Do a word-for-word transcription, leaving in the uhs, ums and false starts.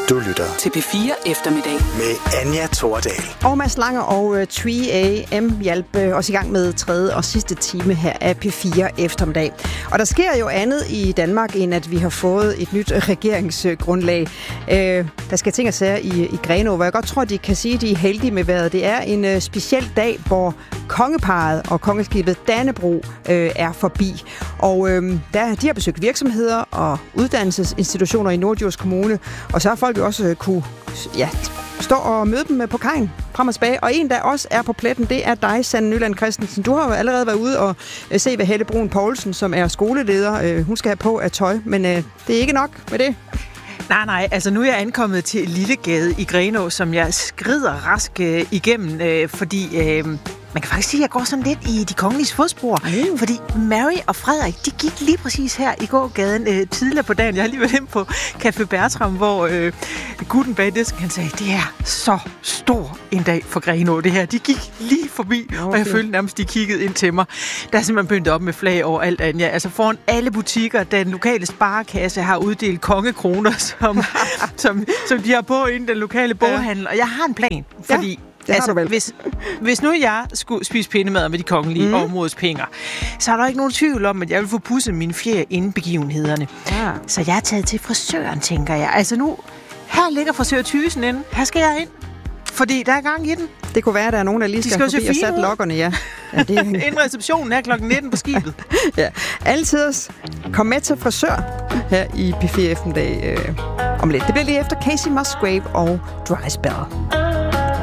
Du lytter til P fire Eftermiddag med Anja Thordal. Og Mads Lange og uh, tre A M hjalp uh, os i gang med tredje og sidste time her af P fire Eftermiddag. Og der sker jo andet i Danmark, end at vi har fået et nyt regeringsgrundlag. Uh, der skal ting og sager i, i Grenaa, hvor jeg godt tror, de kan sige, at de er heldige med vejret. Det er en uh, speciel dag, hvor kongeparret og kongeskibet Dannebrog uh, er forbi. Og uh, der, de har besøgt virksomheder og uddannelsesinstitutioner i Norddjurs Kommune, og så har folk jo også uh, kunne ja, stå og møde dem på kajen frem og tilbage. Og en, der også er på pletten, det er dig, Sanne Nyland Christensen. Du har jo allerede været ude og uh, se, hvad Helle Brun Poulsen, som er skoleleder, uh, hun skal have på af tøj, men uh, det er ikke nok med det. Nej, nej, altså nu er jeg ankommet til Lillegade i Grenaa, som jeg skrider rask øh, igennem, øh, fordi øh, man kan faktisk sige, at jeg går sådan lidt i de kongeliges fodspor, mm. fordi Mary og Frederik, de gik lige præcis her i gågaden øh, tidligere på dagen. Jeg har lige været inde på Café Bertram, hvor øh, gutten bag disken, han sagde, det er så stor en dag for Grenaa, det her. De gik lige forbi, okay. Og jeg følte nærmest, de kiggede ind til mig. Der er simpelthen begyndt op med flag over alt andet. Altså foran alle butikker, den lokale sparekasse har uddelt kongekroner, som, som, som de har på inden den lokale boghandel. Og jeg har en plan, fordi... Ja. Altså, hvis, hvis nu jeg skulle spise pindemad med de kongelige mm. områdes penge, så er der ikke nogen tvivl om, at jeg vil få pudset mine fjer inden begivenhederne. Ja. Så jeg er taget til frisøren, tænker jeg. Altså nu, her ligger frisørtysen inde. Her skal jeg ind, fordi der er gang i den. Det kunne være, at der er nogen, der lige skal, skal forbi og sætte lokkerne, ja. ja det er... Inden receptionen er klokken nitten på skibet. ja, altid kom med til frisør her i P fire Eftermiddag øh, om lidt. Det bliver lige efter Casey Musgrave og Dry Spell.